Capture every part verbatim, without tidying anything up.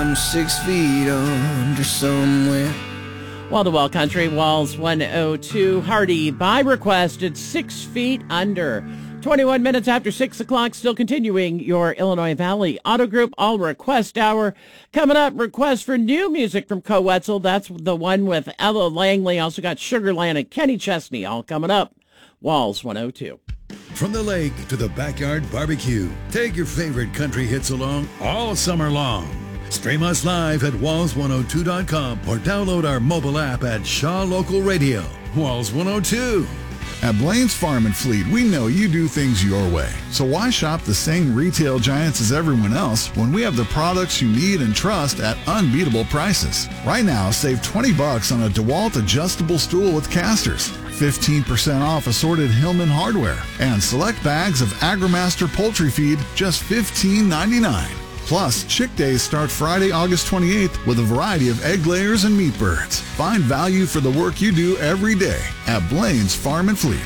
I'm six feet under somewhere. Wall-to-wall country, Walls one oh two. Hardy, by request, it's Six Feet Under. twenty-one minutes after six o'clock, still continuing your Illinois Valley Auto Group All Request Hour. Coming up, request for new music from Co Wetzel. That's the one with Ella Langley. Also got Sugarland and Kenny Chesney, all coming up. Walls one oh two. From the lake to the backyard barbecue, take your favorite country hits along all summer long. Stream us live at walls one oh two dot com or download our mobile app at Shaw Local Radio. Walls one oh two. At Blaine's Farm and Fleet, we know you do things your way. So why shop the same retail giants as everyone else when we have the products you need and trust at unbeatable prices? Right now, save twenty bucks on a DeWalt adjustable stool with casters, fifteen percent off assorted Hillman hardware, and select bags of AgriMaster poultry feed, just fifteen ninety-nine. Plus, Chick Days start Friday, August twenty-eighth with a variety of egg layers and meat birds. Find value for the work you do every day at Blaine's Farm and Fleet.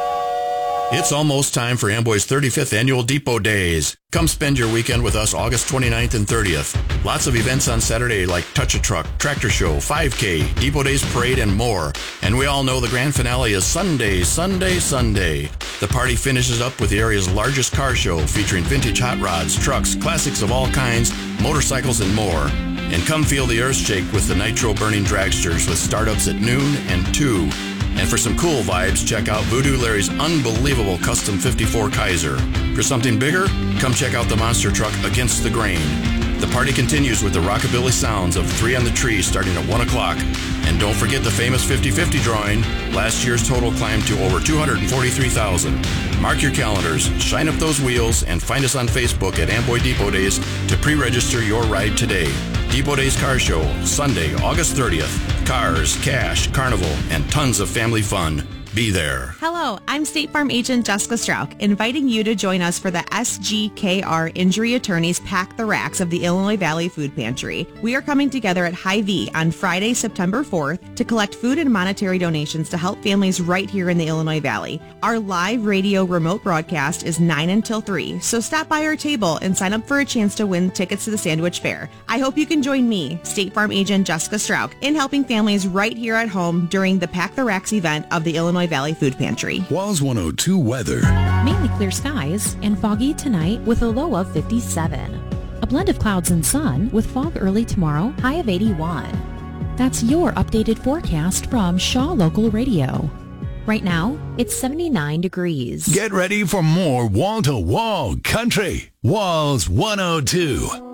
It's almost time for Amboy's thirty-fifth Annual Depot Days. Come spend your weekend with us August twenty-ninth and thirtieth. Lots of events on Saturday like Touch a Truck, Tractor Show, five K, Depot Days Parade, and more. And we all know the grand finale is Sunday, Sunday, Sunday. The party finishes up with the area's largest car show featuring vintage hot rods, trucks, classics of all kinds, motorcycles, and more. And come feel the earth shake with the nitro-burning dragsters with startups at noon and two. And for some cool vibes, check out Voodoo Larry's unbelievable custom fifty-four Kaiser. For something bigger, come check out the monster truck Against the Grain. The party continues with the rockabilly sounds of Three on the Tree starting at one o'clock. And don't forget the famous fifty-fifty drawing. Last year's total climbed to over two hundred forty-three thousand. Mark your calendars, shine up those wheels, and find us on Facebook at Amboy Depot Days to pre-register your ride today. Depot Days Car Show, Sunday, August thirtieth. Cars, cash, carnival, and tons of family fun. Be there. Hello, I'm State Farm Agent Jessica Strauch, inviting you to join us for the S G K R Injury Attorneys Pack the Racks of the Illinois Valley Food Pantry. We are coming together at Hy-Vee on Friday, September fourth to collect food and monetary donations to help families right here in the Illinois Valley. Our live radio remote broadcast is nine until three, so stop by our table and sign up for a chance to win tickets to the Sandwich Fair. I hope you can join me, State Farm Agent Jessica Strauch, in helping families right here at home during the Pack the Racks event of the Illinois Valley Food Pantry. Walls one oh two weather. Mainly clear skies and foggy tonight with a low of fifty-seven. A blend of clouds and sun with fog early tomorrow, high of eighty-one. That's your updated forecast from Shaw Local Radio. Right now, it's seventy-nine degrees. Get ready for more wall-to-wall country. Walls one oh two.